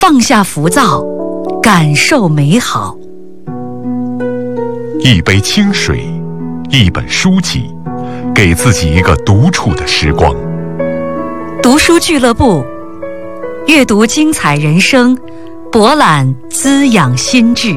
放下浮躁，感受美好。 一杯清水，一本书籍，给自己一个独处的时光。 读书俱乐部，阅读精彩人生，博览滋养心智。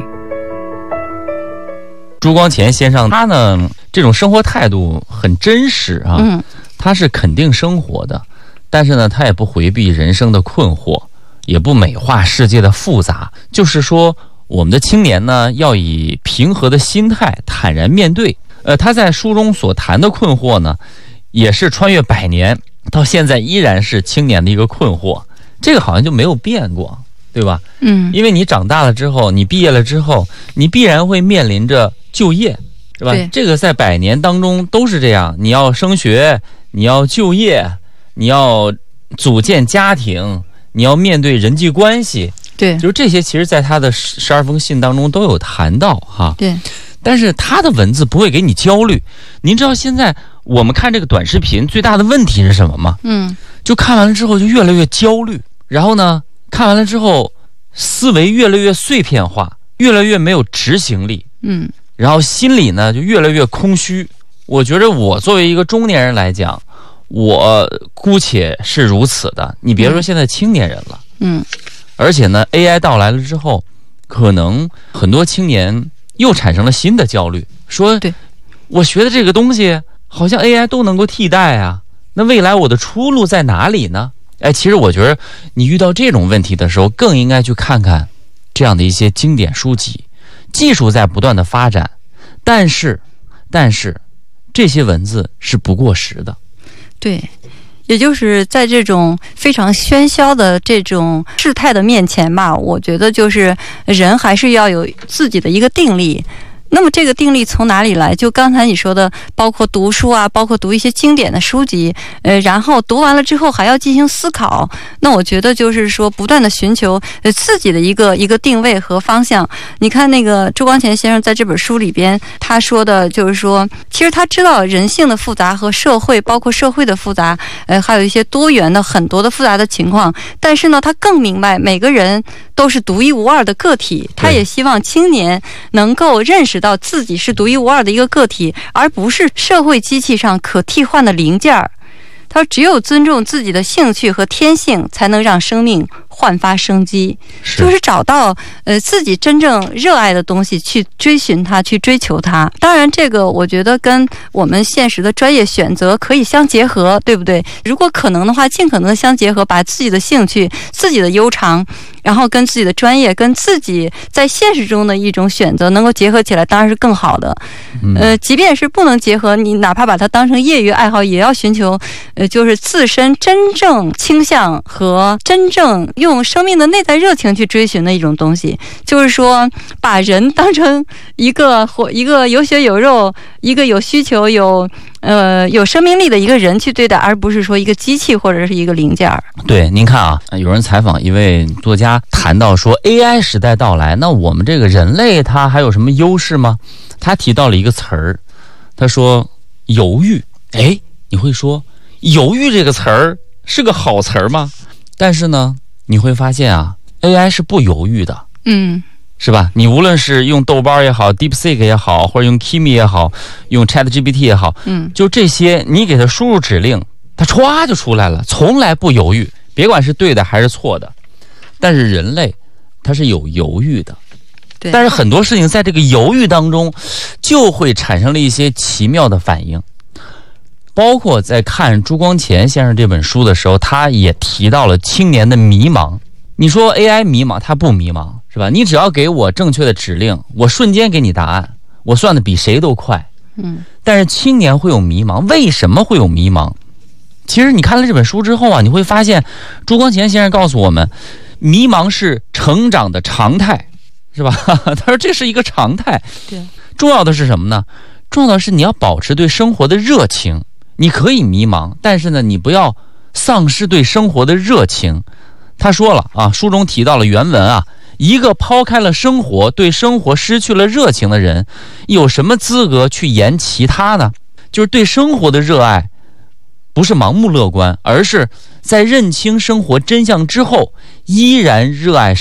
朱光潜先生他呢，这种生活态度很真实啊，他是肯定生活的，但是呢，他也不回避人生的困惑，也不美化世界的复杂。就是说，我们的青年呢，要以平和的心态坦然面对。他在书中所谈的困惑呢，也是穿越100年到现在依然是青年的一个困惑，这个好像就没有变过，对吧？因为你长大了之后，你毕业了之后，你必然会面临着就业，是吧？这个在100年当中都是这样，你要升学，你要就业，你要组建家庭，你要面对人际关系， 对， 就是这些，其实在他的12封信当中都有谈到哈。 对， 但是他的文字不会给你焦虑。您知道现在我们看这个短视频最大的问题是什么吗？就看完了之后就越来越焦虑，然后呢，看完了之后思维越来越碎片化，越来越没有执行力，然后心里呢就越来越空虚。我觉得我作为一个中年人来讲，我姑且是如此的，你别说现在青年人了，而且呢 AI 到来了之后，可能很多青年又产生了新的焦虑，说我学的这个东西好像 AI 都能够替代啊，那未来我的出路在哪里呢？其实我觉得你遇到这种问题的时候，更应该去看看这样的一些经典书籍。技术在不断的发展，但是这些文字是不过时的。 对，也就是在这种非常喧嚣的这种事态的面前吧，我觉得就是人还是要有自己的一个定力。那么这个定力从哪里来？就刚才你说的，包括读书啊，包括读一些经典的书籍，然后读完了之后还要进行思考。那我觉得就是说，不断的寻求自己的一个定位和方向。你看那个朱光潜先生在这本书里边，他说的就是说，其实他知道人性的复杂和社会，包括社会的复杂，还有一些多元的很多的复杂的情况。但是呢，他更明白每个人都是独一无二的个体，他也希望青年能够认识到自己是独一无二的一个个体，而不是社会机器上可替换的零件儿。他说只有尊重自己的兴趣和天性，才能让生命焕发生机，就是找到自己真正热爱的东西，去追寻它，去追求它。当然这个我觉得跟我们现实的专业选择可以相结合，对不对？如果可能的话，尽可能的相结合，把自己的兴趣、自己的悠长，然后跟自己的专业，跟自己在现实中的一种选择能够结合起来，当然是更好的。即便是不能结合，你哪怕把它当成业余爱好，也要寻求就是自身真正倾向和真正用生命的内在热情去追寻的一种东西。就是说把人当成一个有血有肉，一个有需求有生命力的一个人去对待，而不是说一个机器或者是一个零件。对， 您看啊，有人采访一位作家，谈到说 AI 时代到来，那我们这个人类他还有什么优势吗？他提到了一个词儿，他说犹豫。你会说犹豫这个词儿是个好词儿吗？但是呢，你会发现啊 AI 是不犹豫的，是吧？你无论是用豆瓣也好， DeepSeek 也好，或者用 Kimi 也好，用 ChatGPT 也好，就这些你给它输入指令，它歘就出来了，从来不犹豫，别管是对的还是错的。但是人类它是有犹豫的，但是很多事情在这个犹豫当中就会产生了一些奇妙的反应。包括在看朱光潜先生这本书的时候，他也提到了青年的迷茫。你说 AI 迷茫，它不迷茫，是吧？你只要给我正确的指令，我瞬间给你答案，我算的比谁都快。但是青年会有迷茫，为什么会有迷茫？其实你看了这本书之后啊，你会发现朱光潜先生告诉我们，迷茫是成长的常态，是吧？他说这是一个常态。 对， 重要的是什么呢？重要的是你要保持对生活的热情。你可以迷茫，但是呢，你不要丧失对生活的热情。他说了啊，书中提到了原文啊，一个抛开了生活，对生活失去了热情的人，有什么资格去言其他呢？就是对生活的热爱，不是盲目乐观，而是在认清生活真相之后，依然热爱